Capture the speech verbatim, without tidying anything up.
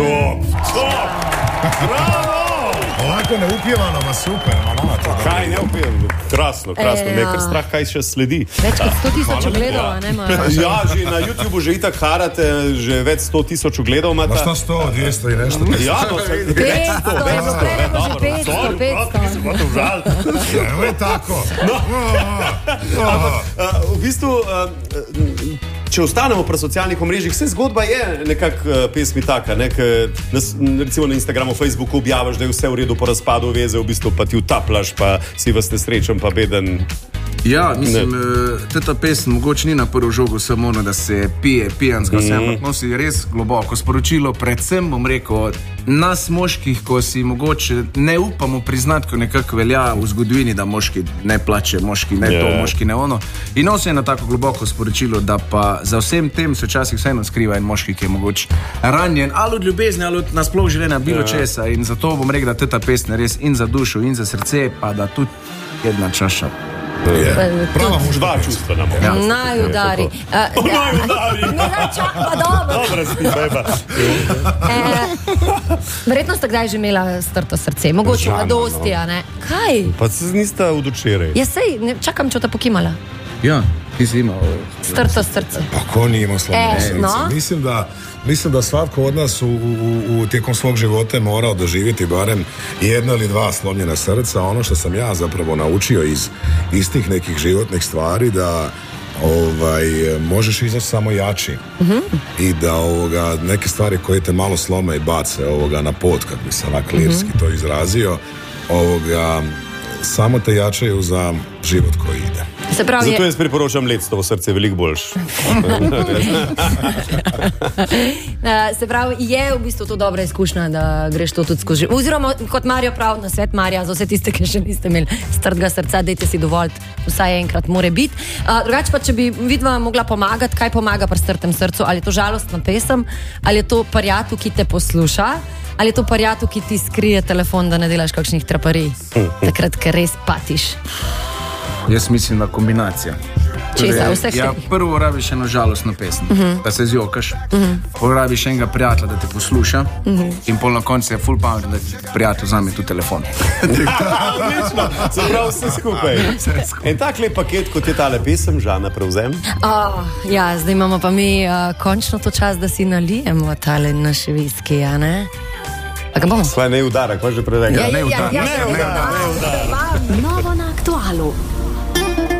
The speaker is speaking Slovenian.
Top, top, bravo! Ovako neupjevano, ma super. Kaj ne upjevam? Krasno, krasno. Me je kar strah, kaj še sledi. Več kot sto tisoč ogledov, ne ima. Ja, že na YouTubeu že itak harate, že več sto tisoč ogledov imate. Ma šta sto, dvesto i nešto. Ja, no se... petsto, petsto, petsto, petsto. Ja, evo je tako. V bistvu, če ostanemo pri socialnih omrežjih, vse zgodba je nekak pesmi taka, ne? Recimo na Instagramu, Facebooku objaviš, da je vse v redu po razpadu veze, v bistvu pa ti utaplaš, pa si vas nesrečen, pa beden. Ja, mislim, ta pesem mogoče ni na prvo žogo samo, da se pije, pijanska vse, ampak mm. nosi res globoko sporočilo, predvsem bom rekel, nas moških, ko si mogoče ne upamo priznati, ko nekako velja v zgodovini, da moški ne plače, moški ne yeah. to, moški ne ono. In nosi eno tako globoko sporočilo, da pa za vsem tem se včasih vseeno skriva en moški, ki je mogoče ranjen, ali od ljubezni, ali od nasploh življenja, bilo yeah. česa. In zato bom rekel, da ta pesem res in za dušo, in za srce, pa da tudi jedna čaša. Prava muž, dva čustva nam ja. Naj udari. Uh, Naj udari. No, čak, pa dobro. Dobro si, beba. e, verjetno ste kdaj že imela strto srce, mogoče v mladosti, a ne? Kaj? Pa se nista od včeraj. Ja, sej, ne, čakam, če te pokimala. Ja, ti si imao strto srce. Pa ko nije imao slomljeno e, srce? No? Mislim da Mislim da svatko od nas u, u, u tijekom svog života je morao doživjeti barem jedno ili dva slomljena srca. Ono što sam ja zapravo naučio iz istih nekih životnih stvari, da ovaj, možeš izaći samo jači. Mm-hmm. I da ovoga, neke stvari koje te malo slome i bace ovoga, na pot, kako bi se onak lirski mm-hmm. to izrazio, ovoga, samo te jačaju za život koji ide. Se pravi, zato jaz priporočam Lectovo srce, veliko boljše. Se pravi, je v bistvu to dobra izkušnja, da greš to tudi skozi. Oziroma, kot Marjo prav, na svet Marja, za vse tiste, ki še niste imeli strtega srca, dajte si dovolj, vsaj enkrat more biti. Drugače pa, če bi vidva mogla pomagati, kaj pomaga pri strtem srcu, ali je to žalostna pesem, ali je to parjatu, ki te posluša, ali je to parjatu, ki ti skrije telefon, da ne delaš kakšnih traparij, takrat, ker res patiš. Jaz mislim, da kombinacija. Česa, vseh ja, prvo rabiš eno žalostno pesem, uh-huh. da se zjokaš, uh-huh. pol rabiš enega prijatelja, da te posluša, uh-huh. in pol na koncu je ful pametno, da ti prijatelj vzame tu telefon. Odlično, se pravi vse skupaj. En tak lep paket, kot je tale pesem, Žana, prevzem. Oh, ja, zdaj imamo pa mi uh, končno to čas, da si nalijemo tale naš viski, a ne? A ga bomo? Svaj ne udara, kva že predega. Ja, ja, ja, ja, ne udara, ne udara. Novo na Aktualu.